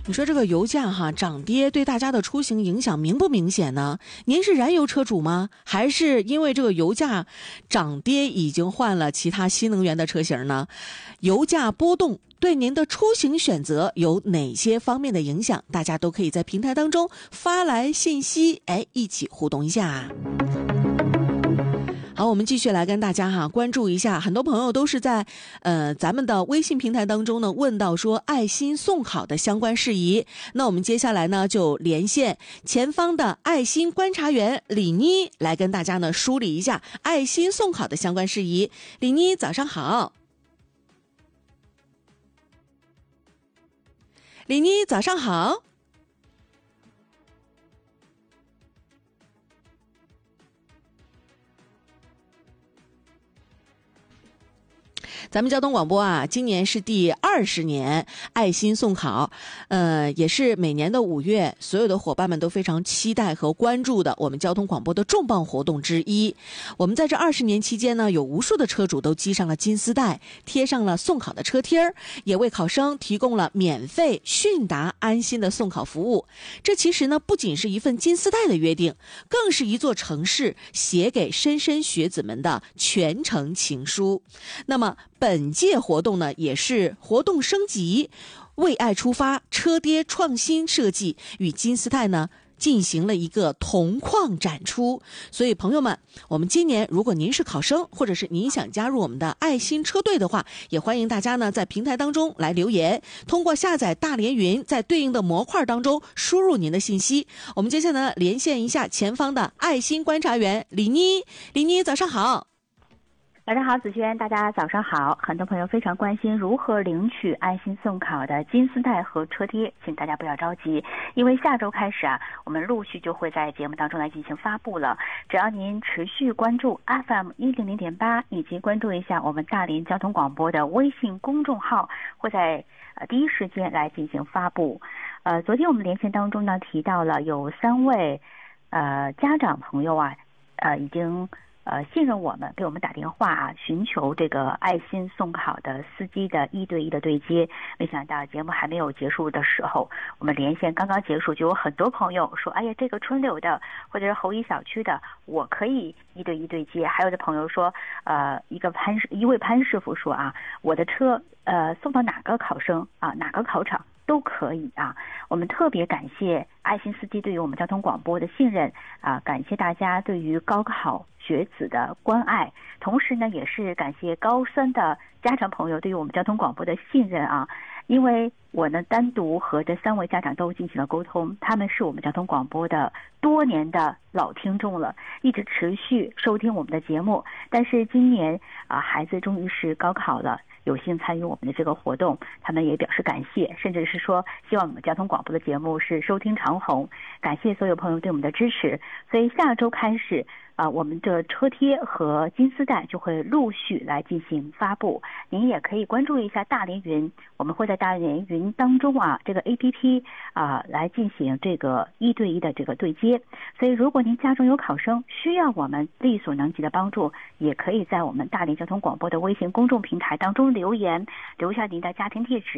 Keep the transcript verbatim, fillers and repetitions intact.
你说这个油价哈涨跌对大家的出行影响明不明显呢？您是燃油车主吗？还是因为这个油价涨跌已经换了其他新能源的车型呢？油价波动对您的出行选择有哪些方面的影响？大家都可以在平台当中发来信息，哎，一起互动一下。好，我们继续来跟大家哈关注一下，很多朋友都是在呃咱们的微信平台当中呢问到说爱心送考的相关事宜。那我们接下来呢就连线前方的爱心观察员李妮来跟大家呢梳理一下爱心送考的相关事宜。李妮，早上好。李妮，早上好。咱们交通广播啊，今年是第二十年爱心送考，呃，也是每年的五月，所有的伙伴们都非常期待和关注的我们交通广播的重磅活动之一。我们在这二十年期间呢，有无数的车主都系上了金丝带，贴上了送考的车贴，也为考生提供了免费迅达安心的送考服务。这其实呢，不仅是一份金丝带的约定，更是一座城市写给莘莘学子们的全程情书。那么本届活动呢，也是活动升级，为爱出发，车爹创新设计与金丝带呢进行了一个同框展出。所以朋友们，我们今年如果您是考生，或者是您想加入我们的爱心车队的话，也欢迎大家呢在平台当中来留言，通过下载大连云，在对应的模块当中输入您的信息。我们接下来呢连线一下前方的爱心观察员李妮。李妮，早上好。 早上好，子轩，大家早上好。很多朋友非常关心如何领取爱心送考的金丝带和车贴，请大家不要着急，因为下周开始啊，我们陆续就会在节目当中来进行发布了。只要您持续关注 F M 一零零点八，以及关注一下我们大连交通广播的微信公众号，会在呃第一时间来进行发布。呃，昨天我们连线当中呢提到了有三位呃家长朋友啊，呃已经。呃，信任我们，给我们打电话啊，寻求这个爱心送考的司机的一对一的对接。没想到节目还没有结束的时候，我们连线刚刚结束，就有很多朋友说，哎呀，这个春柳的或者是侯乙小区的，我可以一对一对接。还有的朋友说，呃，一个潘一位潘师傅说啊，我的车呃送到哪个考生啊，哪个考场都可以啊。我们特别感谢爱心司机对于我们交通广播的信任啊，感谢大家对于高考学子的关爱，同时呢，也是感谢高三的家长朋友对于我们交通广播的信任啊。因为我呢单独和这三位家长都进行了沟通，他们是我们交通广播的多年的老听众了，一直持续收听我们的节目。但是今年啊，孩子终于是高考了，有幸参与我们的这个活动，他们也表示感谢，甚至是说希望我们交通广播的节目是收听长虹，感谢所有朋友对我们的支持。所以下周开始啊，我们的车贴和金丝带就会陆续来进行发布，您也可以关注一下大连云，我们会在大连云当中啊这个 A P P 啊来进行这个一对一的这个对接。所以如果您家中有考生需要我们力所能及的帮助，也可以在我们大连交通广播的微信公众平台当中留言，留下您的家庭地址。